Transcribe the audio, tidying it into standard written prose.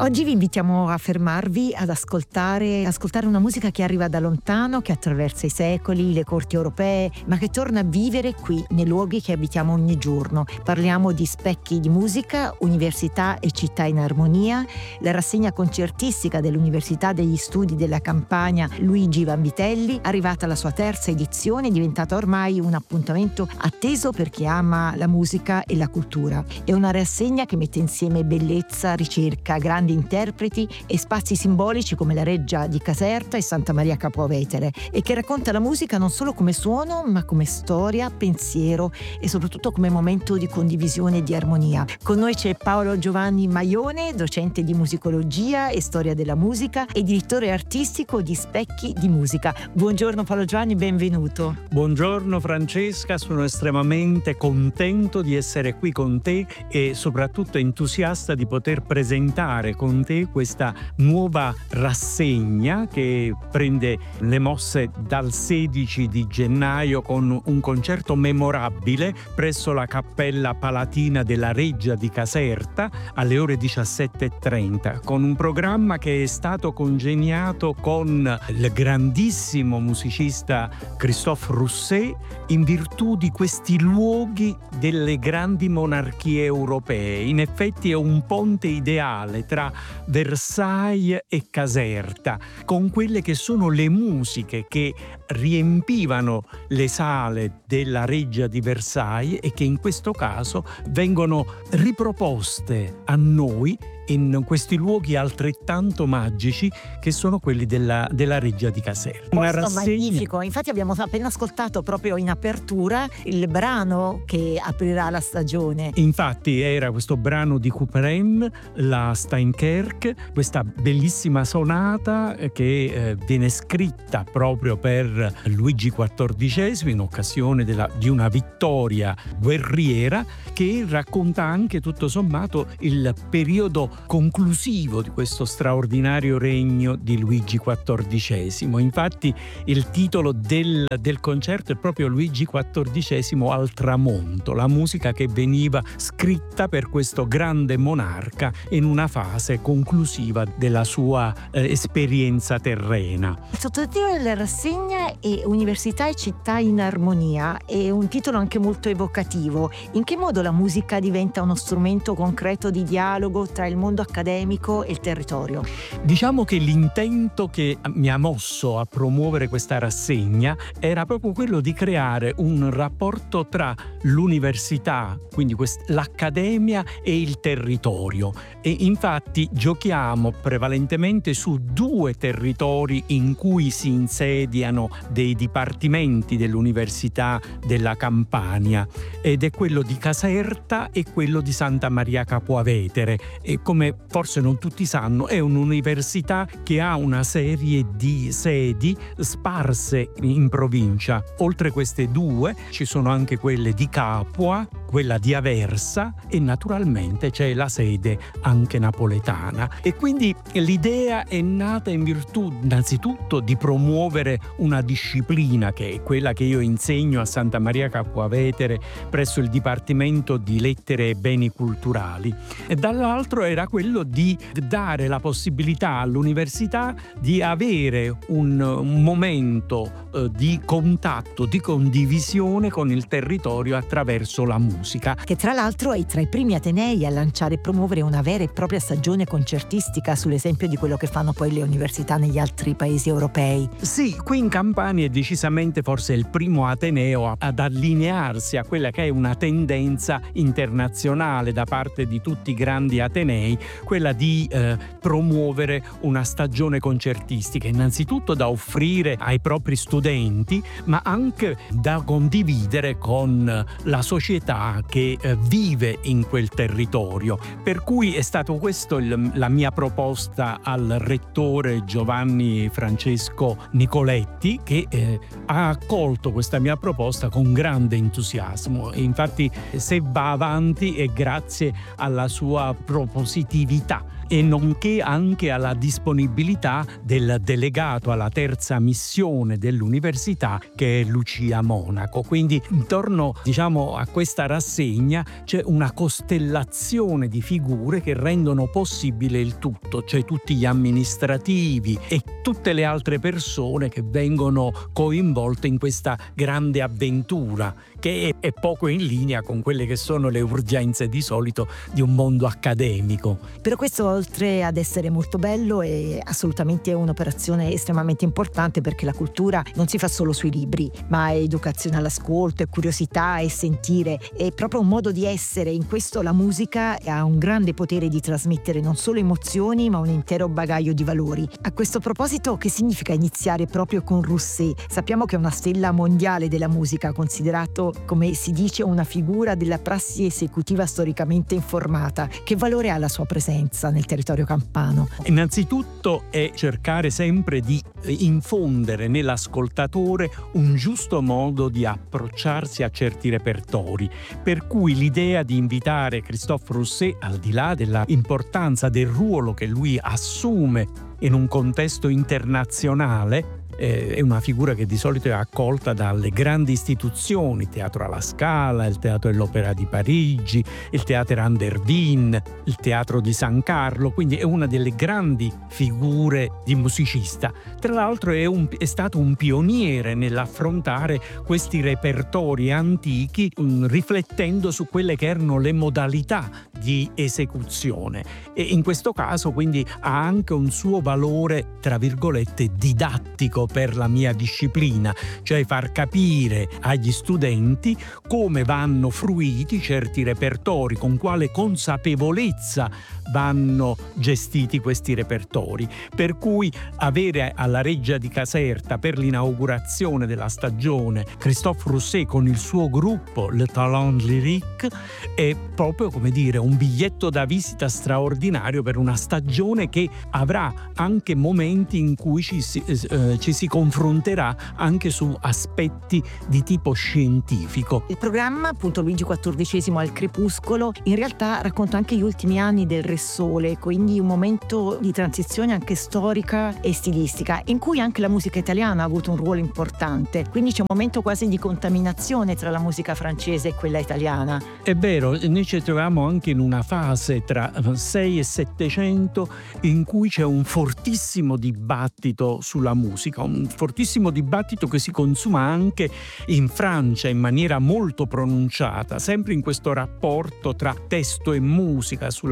Oggi vi invitiamo a fermarvi ad ascoltare una musica che arriva da lontano, che attraversa i secoli, le corti europee, ma che torna a vivere qui nei luoghi che abitiamo ogni giorno. Parliamo di Specchi di musica, università e città in armonia, la rassegna concertistica dell'Università degli Studi della Campania Luigi Vanvitelli, arrivata alla sua terza edizione, è diventata ormai un appuntamento atteso per chi ama la musica e la cultura. È una rassegna che mette insieme bellezza, ricerca, grandi interpreti e spazi simbolici come la Reggia di Caserta e Santa Maria Capua Vetere, e che racconta la musica non solo come suono ma come storia, pensiero e soprattutto come momento di condivisione e di armonia. Con noi c'è Paolo Giovanni Maione, docente di musicologia e storia della musica e direttore artistico di Specchi di musica. Buongiorno Paolo Giovanni, benvenuto. Buongiorno Francesca, sono estremamente contento di essere qui con te e soprattutto entusiasta di poter presentare con te questa nuova rassegna che prende le mosse dal 16 di gennaio con un concerto memorabile presso la Cappella Palatina della Reggia di Caserta alle ore 17:30, con un programma che è stato congegnato con il grandissimo musicista Christophe Rousset in virtù di questi luoghi delle grandi monarchie europee. In effetti è un ponte ideale tra Versailles e Caserta, con quelle che sono le musiche che riempivano le sale della Reggia di Versailles e che in questo caso vengono riproposte a noi in questi luoghi altrettanto magici che sono quelli della Reggia di Caserta. Una rassegna magnifico, infatti abbiamo appena ascoltato proprio in apertura il brano che aprirà la stagione. Infatti era questo brano di Couperin, la Steinkerk, questa bellissima sonata che viene scritta proprio per Luigi XIV in occasione di una vittoria guerriera, che racconta anche tutto sommato il periodo conclusivo di questo straordinario regno di Luigi XIV. Infatti il titolo del concerto è proprio Luigi XIV al tramonto, la musica che veniva scritta per questo grande monarca in una fase conclusiva della sua esperienza terrena. Il sottotitolo della rassegna è Università e città in armonia, è un titolo anche molto evocativo. In che modo la musica diventa uno strumento concreto di dialogo tra il mondo accademico e il territorio? Diciamo che l'intento che mi ha mosso a promuovere questa rassegna era proprio quello di creare un rapporto tra l'università, quindi l'accademia, e il territorio. E infatti giochiamo prevalentemente su due territori in cui si insediano dei dipartimenti dell'Università della Campania, ed è quello di Caserta e quello di Santa Maria Capua Vetere. E come forse non tutti sanno, è un'università che ha una serie di sedi sparse in provincia. Oltre queste due ci sono anche quelle di Capua, quella di Aversa e naturalmente c'è la sede anche napoletana. E quindi l'idea è nata in virtù innanzitutto di promuovere una disciplina che è quella che io insegno a Santa Maria Capua Vetere presso il Dipartimento di Lettere e Beni Culturali, e dall'altro era quello di dare la possibilità all'università di avere un momento di contatto, di condivisione con il territorio attraverso la musica. Che tra l'altro è tra i primi atenei a lanciare e promuovere una vera e propria stagione concertistica, sull'esempio di quello che fanno poi le università negli altri paesi europei. Sì, qui in Campania è decisamente forse il primo ateneo ad allinearsi a quella che è una tendenza internazionale da parte di tutti i grandi atenei, quella di promuovere una stagione concertistica, innanzitutto da offrire ai propri studenti, ma anche da condividere con la società che vive in quel territorio. Per cui è stato questo la mia proposta al rettore Giovanni Francesco Nicoletti, che ha accolto questa mia proposta con grande entusiasmo, e infatti se va avanti è grazie alla sua propositività. e nonché anche alla disponibilità del delegato alla terza missione dell'università, che è Lucia Monaco. Quindi intorno, a questa rassegna c'è una costellazione di figure che rendono possibile il tutto, cioè tutti gli amministrativi e tutte le altre persone che vengono coinvolte in questa grande avventura, che è poco in linea con quelle che sono le urgenze di solito di un mondo accademico. Per questo, oltre ad essere molto bello, è assolutamente un'operazione estremamente importante, perché la cultura non si fa solo sui libri, ma è educazione all'ascolto, è curiosità, è sentire, è proprio un modo di essere. In questo la musica ha un grande potere di trasmettere non solo emozioni, ma un intero bagaglio di valori. A questo proposito, che significa iniziare proprio con Rousset? Sappiamo che è una stella mondiale della musica, considerato, come si dice, una figura della prassi esecutiva storicamente informata. Che valore ha la sua presenza nel territorio campano? Innanzitutto è cercare sempre di infondere nell'ascoltatore un giusto modo di approcciarsi a certi repertori, per cui l'idea di invitare Christophe Rousset, al di là della importanza del ruolo che lui assume in un contesto internazionale, è una figura che di solito è accolta dalle grandi istituzioni, il Teatro alla Scala, il Teatro dell'Opera di Parigi, il Teatro Andervin, il Teatro di San Carlo, quindi è una delle grandi figure di musicista. Tra l'altro è stato un pioniere nell'affrontare questi repertori antichi, riflettendo su quelle che erano le modalità di esecuzione, e in questo caso quindi ha anche un suo valore, tra virgolette, didattico per la mia disciplina, cioè far capire agli studenti come vanno fruiti certi repertori, con quale consapevolezza vanno gestiti questi repertori. Per cui avere alla Reggia di Caserta, per l'inaugurazione della stagione, Christophe Rousset con il suo gruppo Le Talent Lyrique è proprio, come dire, un biglietto da visita straordinario per una stagione che avrà anche momenti in cui ci si confronterà anche su aspetti di tipo scientifico. Il programma, appunto, Luigi XIV al crepuscolo, in realtà racconta anche gli ultimi anni del Re Sole, quindi un momento di transizione anche storica e stilistica, in cui anche la musica italiana ha avuto un ruolo importante. Quindi c'è un momento quasi di contaminazione tra la musica francese e quella italiana. È vero, noi ci troviamo anche in una fase tra 6 e 700 in cui c'è un fortissimo dibattito sulla musica, un fortissimo dibattito che si consuma anche in Francia in maniera molto pronunciata, sempre in questo rapporto tra testo e musica, sulla